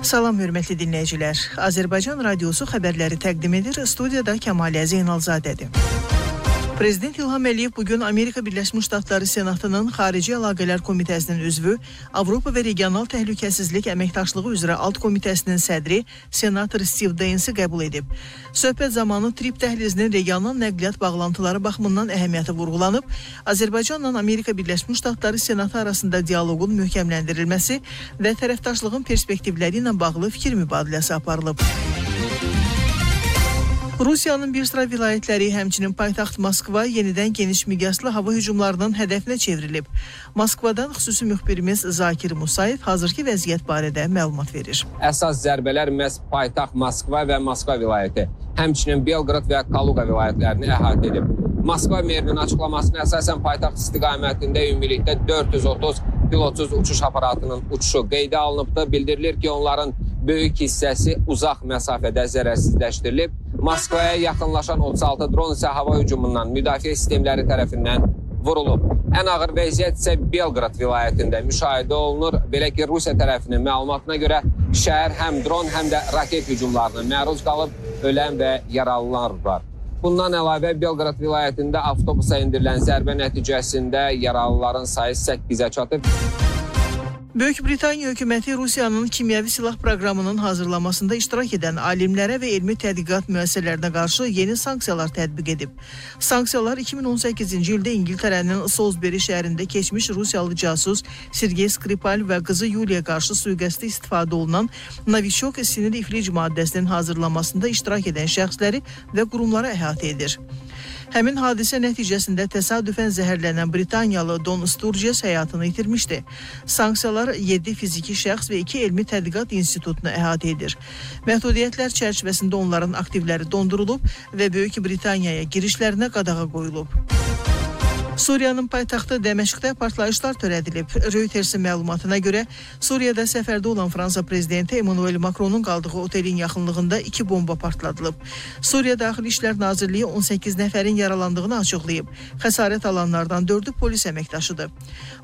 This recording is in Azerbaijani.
Salam hörmətli dinləyicilər. Azərbaycan Radiosu xəbərləri təqdim edir. Studiyada Kəmalə Zeynalzadədir. Prezident İlham Əliyev bugün Amerika Birləşmiş Ştatları Senatının Xarici Əlaqələr Komitəsinin üzvü, Avropa və Regional Təhlükəsizlik Əməkdaşlığı üzrə Alt Komitəsinin sədri Senator Steve Daines-i qəbul edib. Söhbət zamanı Trip dəhlizinin regional nəqliyyat bağlantıları baxımından əhəmiyyəti vurğulanıb, Azərbaycanla Amerika Birləşmiş Ştatları Senatı arasında dialoqun möhkəmləndirilməsi və tərəfdaşlığın perspektivləri ilə bağlı fikir mübadiləsi aparılıb. Rusiyanın bir sıra vilayətləri, həmçinin paytaxt Moskva yenidən geniş miqyaslı hava hücumlarının hədəfinə çevrilib. Moskvadan xüsusi müxbirimiz Zakir Musayev hazırki vəziyyət barədə məlumat verir. Əsas zərbələr məhz paytaxt Moskva və Moskva vilayəti, həmçinin Belqrad və Kaluga vilayətlərini əhatə edib. Moskva merinin açıqlamasına əsasən paytaxt istiqamətində ümumilikdə 430 pilotsuz uçuş aparatının uçuşu qeydə alınıbdır. Bildirilir ki, onların böyük hissəsi uzaq məsafədə zərərsizləşdirilib. Moskvaya yaxınlaşan 36 dron isə hava hücumundan müdafiə sistemləri tərəfindən vurulub. Ən ağır vəziyyət isə Belqrad vilayətində müşahidə olunur. Belə ki, Rusiya tərəfinin məlumatına görə şəhər həm dron, həm də raket hücumlarına məruz qalıb, ölən və yaralılar var. Bundan əlavə Belqrad vilayətində avtobusa endirilən zərbə nəticəsində yaralıların sayı 8-ə çatıb. Böyük Britaniya hökuməti Rusiyanın kimyəvi silah proqramının hazırlamasında iştirak edən alimlərə və elmi tədqiqat müəssisələrinə qarşı yeni sanksiyalar tətbiq edib. Sanksiyalar 2018-ci ildə İngiltərənin Salisbury şəhərində keçmiş Rusiyalı casus Sergey Skripal və qızı Yuliya qarşı sui-qəsdi istifadə olunan Novichok sinir iflic maddəsinin hazırlamasında iştirak edən şəxsləri və qurumları əhatə edir. Həmin hadisə nəticəsində təsadüfən zəhərlənən Britaniyalı Don Sturges həyatını itirmişdi. Sanksiyalar 7 fiziki şəxs və 2 elmi tədqiqat institutunu əhatə edir. Məhdudiyyətlər çərçivəsində onların aktivləri dondurulub və Böyük Britaniyaya girişlərinə qadağa qoyulub. Suriyanın paytaxtı Dəməşqdə partlayışlar törədilib. Reutersin məlumatına görə Suriyada səfərdə olan Fransa prezidenti Emmanuel Macronun qaldığı otelin yaxınlığında 2 bomba partladılıb. Suriya Daxili İşlər Nazirliyi 18 nəfərin yaralandığını açıqlayıb. Xəsarət alanlardan 4'ü polis əməkdaşıdır.